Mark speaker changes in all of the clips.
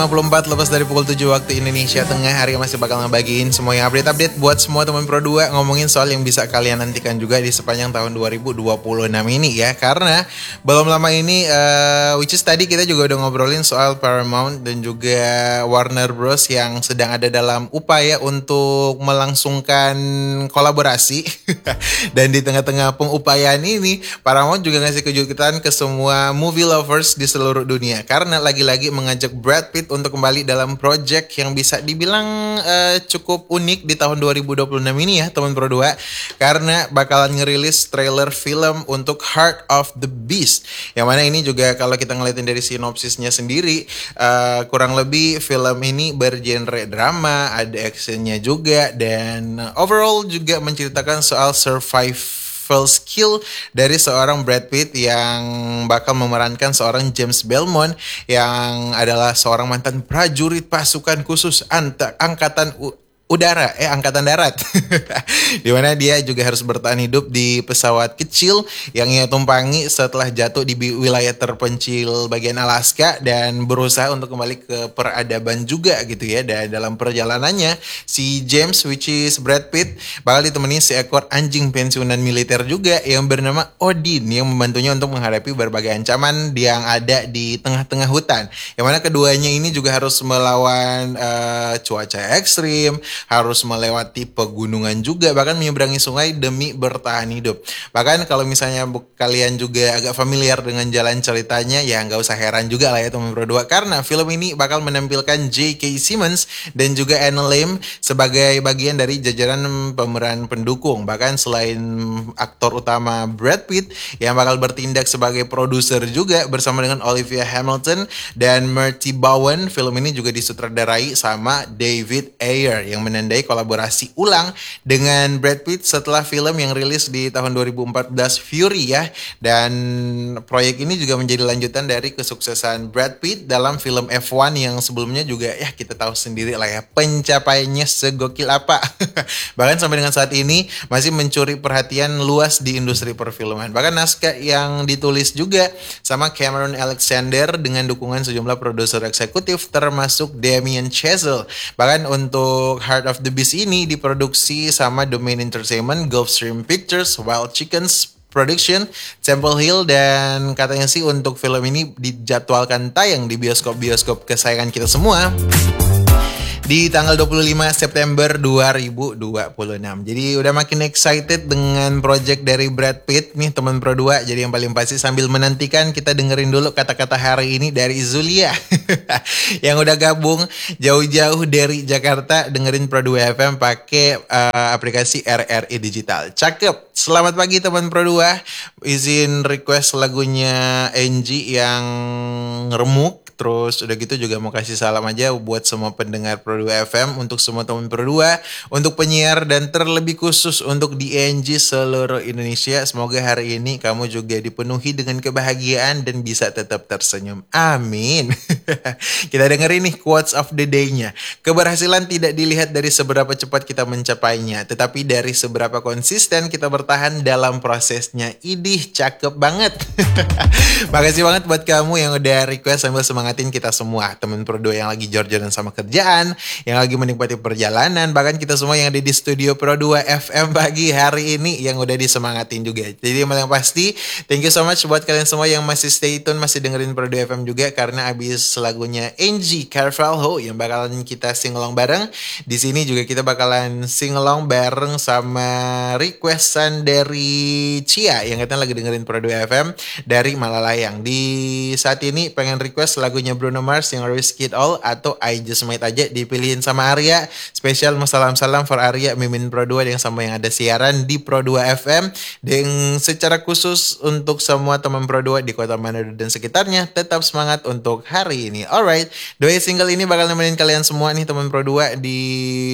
Speaker 1: 54 lepas dari pukul 7 waktu Indonesia Tengah. Hari masih bakal ngebagiin semua yang update-update buat semua teman Pro 2, ngomongin soal yang bisa kalian nantikan juga di sepanjang tahun 2026 ini ya. Karena belum lama ini which is tadi kita juga udah ngobrolin soal Paramount dan juga Warner Bros yang sedang ada dalam upaya untuk melangsungkan kolaborasi. Dan di tengah-tengah pengupayaan ini Paramount juga ngasih kejutan ke semua movie lovers di seluruh dunia, karena lagi-lagi mengajak Brad Pitt untuk kembali dalam project yang bisa dibilang cukup unik di tahun 2026 ini ya teman Pro 2, karena bakalan ngerilis trailer film untuk Heart of the Beast, yang mana ini juga kalau kita ngeliatin dari sinopsisnya sendiri kurang lebih film ini bergenre drama, ada actionnya juga, dan overall juga menceritakan soal survival skill dari seorang Brad Pitt yang bakal memerankan seorang James Belmont yang adalah seorang mantan prajurit pasukan khusus angkatan darat. Dimana dia juga harus bertahan hidup di pesawat kecil yang ia tumpangi setelah jatuh di wilayah terpencil bagian Alaska, dan berusaha untuk kembali ke peradaban juga gitu ya. Dan dalam perjalanannya si James, which is Brad Pitt, bakal ditemani seekor anjing pensiunan militer juga yang bernama Odin, yang membantunya untuk menghadapi berbagai ancaman yang ada di tengah-tengah hutan, yang mana keduanya ini juga harus melawan cuaca ekstrim, harus melewati pegunungan juga, bahkan menyeberangi sungai demi bertahan hidup. Bahkan kalau misalnya kalian juga agak familiar dengan jalan ceritanya, ya nggak usah heran juga lah ya teman Pro 2, karena film ini bakal menampilkan J.K. Simmons dan juga Anna Lim sebagai bagian dari jajaran pemeran pendukung. Bahkan selain aktor utama Brad Pitt yang bakal bertindak sebagai produser juga bersama dengan Olivia Hamilton dan Marty Bowen, film ini juga disutradarai sama David Ayer yang menandai kolaborasi ulang dengan Brad Pitt setelah film yang rilis di tahun 2014 Fury ya. Dan proyek ini juga menjadi lanjutan dari kesuksesan Brad Pitt dalam film F1 yang sebelumnya juga ya kita tahu sendiri lah ya pencapaiannya segokil apa. Bahkan sampai dengan saat ini masih mencuri perhatian luas di industri perfilman. Bahkan naskah yang ditulis juga sama Cameron Alexander dengan dukungan sejumlah produser eksekutif termasuk Damien Chazelle. Bahkan untuk Heart of the Beast ini diproduksi sama Domain Entertainment, Gulfstream Pictures, Wild Chickens Production, Temple Hill, dan katanya sih untuk film ini dijadwalkan tayang di bioskop-bioskop kesayangan kita semua di tanggal 25 September 2026. Jadi udah makin excited dengan project dari Brad Pitt nih teman Pro 2. Jadi yang paling pasti sambil menantikan kita dengerin dulu kata-kata hari ini dari Zulia yang udah gabung jauh-jauh dari Jakarta dengerin Pro 2 FM pakai aplikasi RRI Digital. Cakep. Selamat pagi teman Pro 2. Izin request lagunya Angie yang remuk. Terus udah gitu juga mau kasih salam aja buat semua pendengar Pro 2 FM, untuk semua teman Pro 2, untuk penyiar, dan terlebih khusus untuk DNG seluruh Indonesia. Semoga hari ini kamu juga dipenuhi dengan kebahagiaan dan bisa tetap tersenyum. Amin. Kita dengerin nih quotes of the day-nya. Keberhasilan tidak dilihat dari seberapa cepat kita mencapainya, tetapi dari seberapa konsisten kita bertahan dalam prosesnya. Idih, cakep banget. Makasih banget buat kamu yang udah request sambil semangatin kita semua teman Pro 2 yang lagi jor-joran sama kerjaan, yang lagi menikmati perjalanan, bahkan kita semua yang ada di studio Pro 2 FM pagi hari ini yang udah disemangatin juga. Jadi yang paling pasti thank you so much buat kalian semua yang masih stay tune, masih dengerin Pro 2 FM juga, karena abis lagunya Angie Carvalho yang bakalan kita sing along bareng. Di sini juga kita bakalan sing along bareng sama requestan dari Cia yang katanya lagi dengerin Pro 2 FM dari Malalayang. Di saat ini pengen request lagunya Bruno Mars yang Risk It All atau I Just Might aja dipilihin sama Arya. Spesial salam-salam for Arya, Mimin Pro 2 yang sama yang ada siaran di Pro 2 FM. Dan secara khusus untuk semua teman Pro 2 di Kota Manado dan sekitarnya, tetap semangat untuk hari ini. Alright, doi single ini bakal nemenin kalian semua nih teman Pro 2 di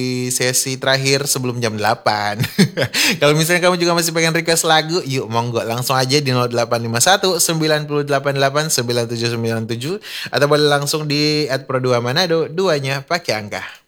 Speaker 1: sesi terakhir sebelum jam 8. Kalau misalnya kamu juga masih pengen request lagu, yuk monggo langsung aja di 0851 988 9797 atau boleh langsung di @pro2manado, duanya pakai angka.